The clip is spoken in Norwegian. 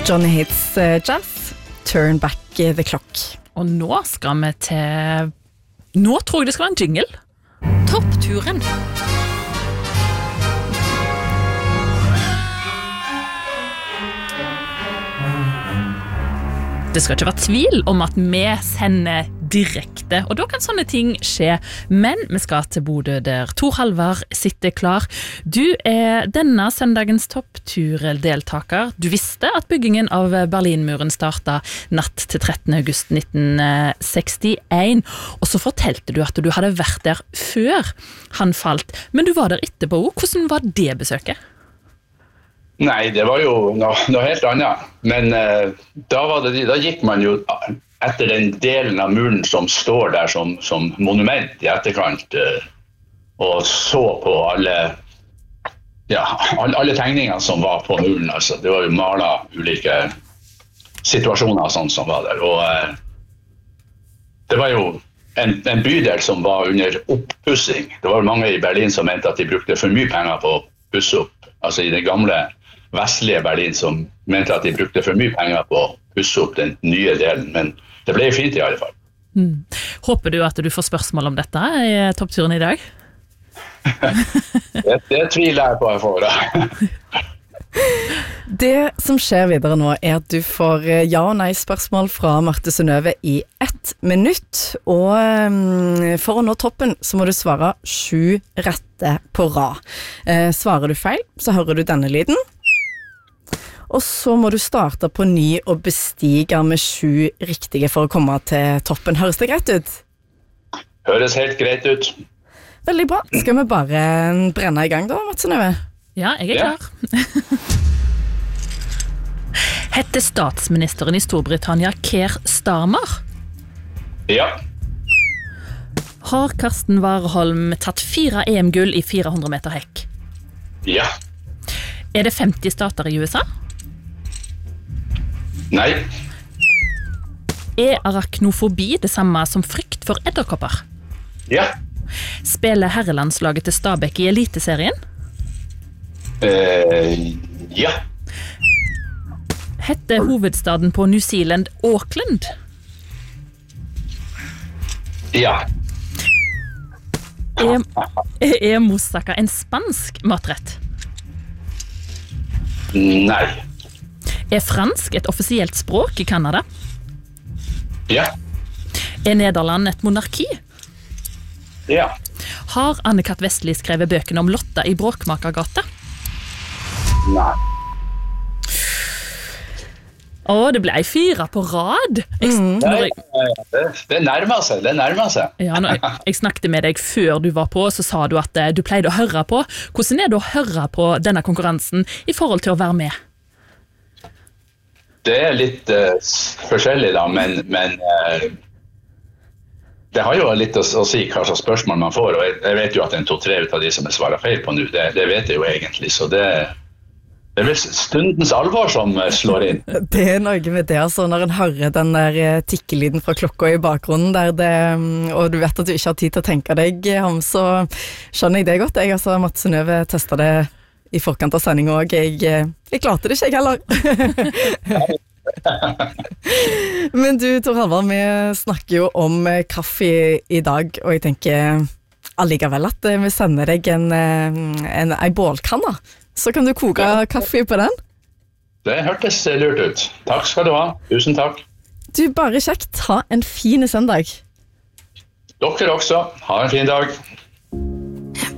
Johnny Hits Jazz, Turn Back the Clock. Og nå skal vi til... Nå tror jeg det skal være en jingle. Toppturen. Det skal ikke være tvil om at vi sender direkte, og da kan sånne ting skje. Men vi skal til Bodø der Tor Halvard sitter klar. Du denne søndagens toppturdeltaker. Du visste at byggingen av Berlinmuren startet natt til 13. august 1961, og så fortalte du at du hadde vært der før han falt. Men du var der etterpå. Hvordan var det besøket? Nei, det var jo noe helt annet. Men da gikk man jo etter den delen av muren som står der som monument i etterkant, og så på alle tegningene som var på muren. Altså. Det var jo malet ulike situasjoner sånn som var der. Og det var jo en bydel som var under oppussing. Det var mange i Berlin som mente at de brukte for mye penger på å pusse opp. Altså i den gamle vestlige Berlin som mente at de brukte for mye penger på å pusse opp den nye delen, men det ble fint i alle fall. Håper du at du får spørsmål om dette i toppturen i dag? det tviler jeg på jeg får da. Det som skjer videre nå at du får ja- og nei-spørsmål fra Marte Synnøve i 1 minutt, og for å nå toppen så må du svare 7 rette på rad. Svarer du feil, så hører du denne lyden. Og så må du starte på ny og bestige med 7 riktige for å komme til toppen. Høres det greit ut? Høres helt greit ut. Veldig bra. Skal vi bare brenne i gang da, Marte Synnøve? Ja, jeg klar. Hette statsministeren i Storbritannia Keir Starmer? Ja. Har Karsten Warholm tatt 4 EM-gull i 400 meter hekk? Ja. Det 50 stater i USA? Nei. Arachnofobi det samme som frykt for edderkopper? Ja. Spiller herrelandslaget til Stabæk i Eliteserien? Ja. Hette hovedstaden på New Zealand Auckland? Ja. Moussaka en spansk matrett? Nei. Fransk et offisielt språk i Kanada? Ja. Nederland et monarki? Ja. Har Anne-Kat. Vestli skrevet bøkene om Lotta i Bråkmakergata? Nei. Det ble 4 på rad. Det nærmer seg. Ja, jeg snakket med deg før du var på, så sa du at du pleide å høre på. Hvordan det å høre på denne konkurransen i forhold til å være med? Det litt forskjellig da, men det har jo litt å si hva slags spørsmål man får, og jeg vet jo at 2-3 ut av de som svarer feil på nå, det vet jeg jo egentlig, så det vel stundens alvor som slår inn. Det noe med det, altså, når en hører den der tikkelyden fra klokka i bakgrunnen, og du vet at du ikke har tid til å tenke deg om, så skjønner jeg det godt. Marte Synnøve testet det i forkant av sending, og jeg klarte det ikke, jeg heller. Men du, Tor Halvard, vi snakker jo om kaffe i dag, og jeg tenker allikevel at vi sender deg en bålkanne. Så kan du koke kaffe på den. Det hørtes lurt ut. Takk skal du ha. Tusen takk. Du, bare kjekt. Ha en fin søndag. Dere også. Ha en fin dag.